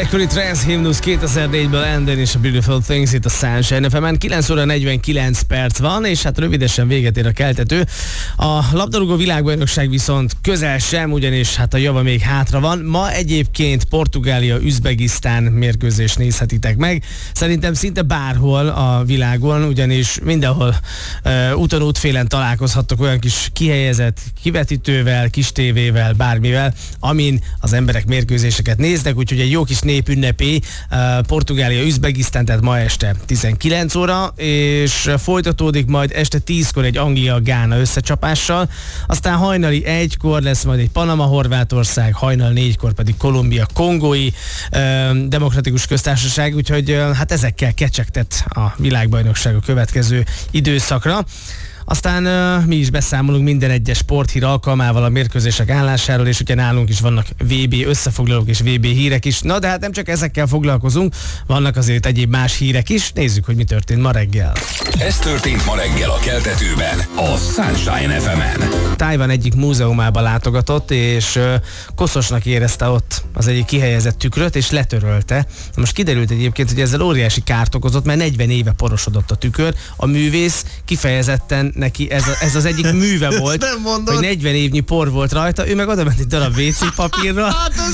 Gyerekkori trance himnusz 2004-ből Enden és a Beautiful Things itt a Sunshine FM-en. 9 óra 49 perc van, és hát rövidesen véget ér a keltető. A labdarúgó világbajnokság viszont közel sem, ugyanis hát a java még hátra van. Ma egyébként Portugália-Üzbegisztán mérkőzést nézhetitek meg. Szerintem szinte bárhol a világon, ugyanis mindenhol úton útfélen találkozhattok olyan kis kihelyezett kivetítővel, kis tévével, bármivel, amin az emberek mérkőzéseket néznek, úgyhogy egy jó kis népünnepé Portugália-Üzbegisztán, tehát ma este 19 óra, és folytatódik majd este 10-kor egy Anglia-Gána összecsapással, aztán hajnali 1-kor lesz majd egy Panama-Horvátország, hajnal 4-kor pedig Kolumbia-Kongói Demokratikus Köztársaság, úgyhogy hát ezekkel kecsegtet a világbajnokság a következő időszakra. Aztán mi is beszámolunk minden egyes sporthír alkalmával a mérkőzések állásáról, és ugye nálunk is vannak VB összefoglalók és VB hírek is. Na de hát nem csak ezekkel foglalkozunk, vannak azért egyéb más hírek is. Nézzük, hogy mi történt ma reggel. Ez történt ma reggel a keltetőben, a Sunshine FM-en. Tájvan egyik múzeumába látogatott, és koszosnak érezte ott az egyik kihelyezett tükröt, és letörölte. Most kiderült egyébként, hogy ezzel óriási kárt okozott, mert 40 éve porosodott a tükör. A művész kifejezetten neki ez az egyik műve volt, hogy 40 évnyi por volt rajta, ő meg oda ment egy darab WC papírra,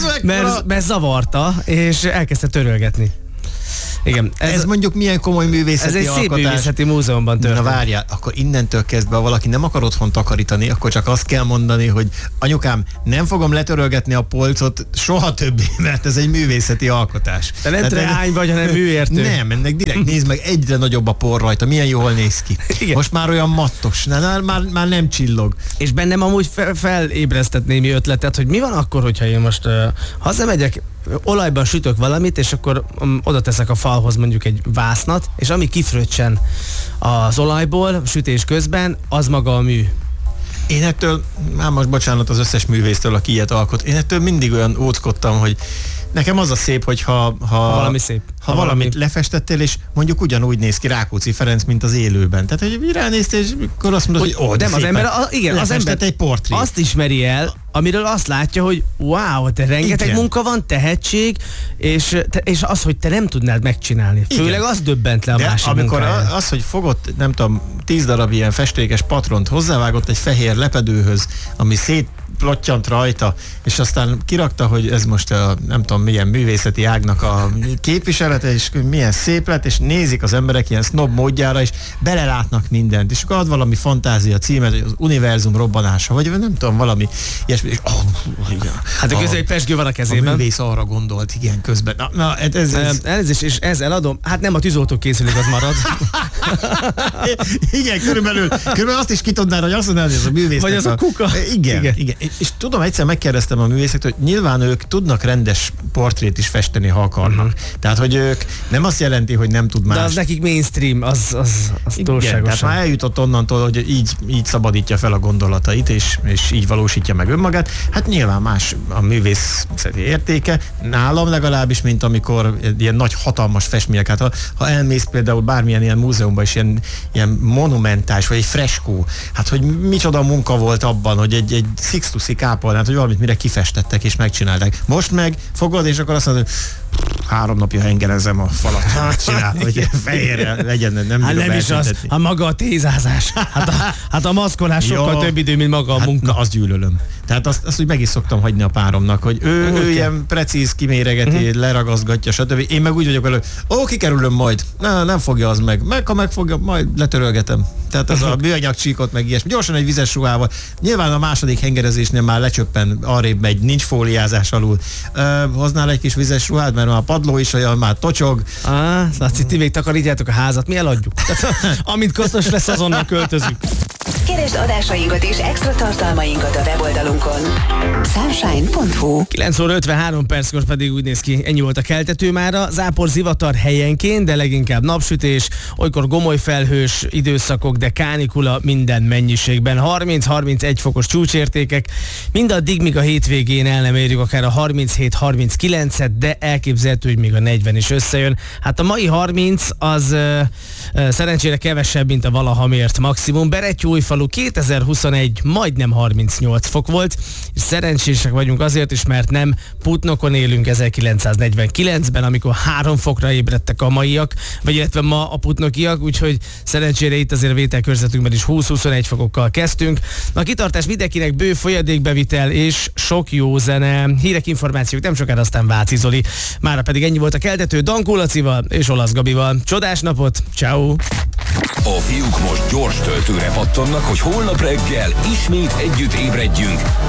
mert zavarta, és elkezdte törölgetni. Igen, ez mondjuk milyen komoly művészeti alkotás. Ez egy szép művészeti múzeumban történt. Na várjál, akkor innentől kezdve, ha valaki nem akar otthon takarítani, akkor csak azt kell mondani, hogy anyukám, nem fogom letörölgetni a polcot soha többé, mert ez egy művészeti alkotás. De nem trehány vagy, hanem műértő. Nem, ennek direkt nézd meg, egyre nagyobb a por rajta, milyen jól néz ki. Igen. Most már olyan mattos, már nem csillog. És bennem amúgy felébresztett némi ötletet, hogy mi van akkor, hogyha én most hazamegyek, olajban sütök valamit, és akkor oda teszek a falhoz mondjuk egy vásznat, és ami kifröccsen az olajból sütés közben, az maga a mű. Én ettől, már most bocsánat az összes művésztől, aki ilyet alkot, én ettől mindig olyan óckodtam, hogy nekem az a szép, hogy ha valami szép. Ha valamit lefestettél, és mondjuk ugyanúgy néz ki Rákóczi Ferenc, mint az élőben. Tehát, hogy ránéztél, és akkor azt mondod, hogy nem, az ember, az ember egy portrét. Azt ismeri el, amiről azt látja, hogy wow, de rengeteg munka van, tehetség, és az, hogy te nem tudnád megcsinálni. Főleg az döbbent le a másik amikor munkájára. Az, hogy fogott, nem tudom, 10 darab ilyen festékes patront, hozzávágott egy fehér lepedőhöz, ami szétplottyant rajta, és aztán kirakta, hogy ez most a nem tudom milyen művészeti ágnak a képviselete, és milyen szép lett, és nézik az emberek ilyen snob módjára, és belelátnak mindent, és akkor ad valami fantázia címet, hogy az univerzum robbanása, vagy nem tudom, valami ilyesmi, és hát a közé pezsgő van a kezében. A művész arra gondolt, igen, közben. Elnézést, és ezzel adom, hát nem a tűzoltó készülék, az marad. Igen, körülbelül azt is ki tudnád, hogy azt mondanád, hogy ez a művész. Vagy az a kuka. Igen. És tudom, egyszer megkérdeztem a művészektől, hogy nyilván ők tudnak rendes portrét is festeni, ha akarnak. Tehát, hogy ők nem azt jelenti, hogy nem tud más. De az nekik mainstream, az túlságosan. Tehát már eljutott onnantól, hogy így szabadítja fel a gondolatait, és így valósítja meg önmagát. Hát nyilván más a művészeti értéke, nálam legalábbis, mint amikor ilyen nagy, hatalmas festmények. Hát ha elmész például bármilyen ilyen múzeumban is ilyen monumentális, vagy egy freskó, hát hogy micsoda munka volt abban, hogy egy Sixtusi kápolnát, hogy valamit mire kifestettek és megcsinálták. Most meg fogod, és akkor azt mondod, hogy 3 napja hengerezem a falat, csinál, hogy fehérre legyen, nem is az, a maga a tézázás. Hát a maszkolás sokkal több idő, mint maga a munka. Na, azt gyűlölöm. Tehát azt úgy meg is szoktam hagyni a páromnak, hogy ő ilyen precíz kiméregeti, leragazgatja, stb. Én meg úgy vagyok vele, hogy kikerülöm majd. Nem fogja az meg. Ha megfogja, majd letörölgetem. Tehát az a műanyag csíkot meg ilyesmi. Gyorsan egy vizes ruhával. Nyilván a második hengerezésnél már lecsöppen, arrébb megy, nincs fóliázás alul. Hoznál egy kis vizes ruhát, mert a padló is olyan, már tocsog. Látszik, ti még takarítjátok a házat, mi eladjuk. Amint koszos lesz, azonnal költözünk. Keresd adásainkat és extra tartalmainkat a weboldalunkon. Sunshine.hu. 9 óra 53 perckor pedig úgy néz ki, ennyi volt a keltető mára. Zápor, zivatar helyenként, de leginkább napsütés, olykor gomoly felhős időszakok, de kánikula minden mennyiségben. 30-31 fokos csúcsértékek, mindaddig, míg a hétvégén el nem érjük akár a 37-39-et, de elképzelhető, hogy még a 40 is összejön. Hát a mai 30 az szerencsére kevesebb, mint a valaha mért maximum. Berettyóújfalu egyedülálló 2021 majdnem 38 fok volt, és szerencsések vagyunk azért is, mert nem Putnokon élünk 1949-ben, amikor 3 fokra ébredtek a maiak, vagy illetve ma a putnokiak, úgyhogy szerencsére itt azért a vételkörzetünkben is 20-21 fokokkal kezdtünk. A kitartás mindenkinek, bő folyadékbevitel és sok jó zene. Hírek, információk nem sokára, aztán Váci Zoli. Mára pedig ennyi volt a keltető Dankó Lacival és Olasz Gabival. Csodás napot, ciao. A fiúk most gyors töltőre pattannak, hogy holnap reggel ismét együtt ébredjünk,